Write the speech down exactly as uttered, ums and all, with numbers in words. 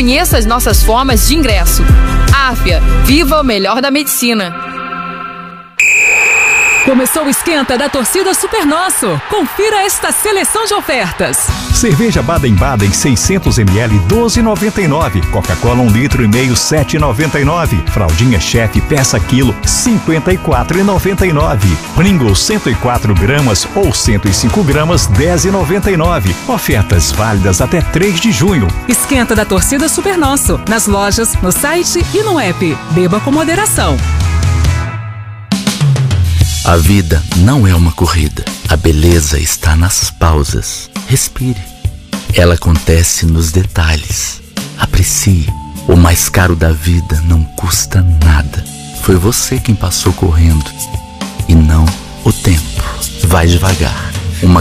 Conheça as nossas formas de ingresso. Afya, viva o melhor da medicina. Começou o esquenta da torcida Super Nosso. Confira esta seleção de ofertas. Cerveja Baden-Baden seiscentos mililitros, doze reais e noventa e nove centavos. Coca-Cola um litro e meio, sete reais e noventa e nove centavos. Fraldinha Chef peça quilo, cinquenta e quatro reais e noventa e nove centavos. Pringles cento e quatro gramas ou cento e cinco gramas, dez reais e noventa e nove centavos. Ofertas válidas até três de junho. Esquenta da torcida Super Nosso. Nas lojas, no site e no app. Beba com moderação. A vida não é uma corrida. A beleza está nas pausas. Respire. Ela acontece nos detalhes. Aprecie. O mais caro da vida não custa nada. Foi você quem passou correndo e não o tempo. Vai devagar.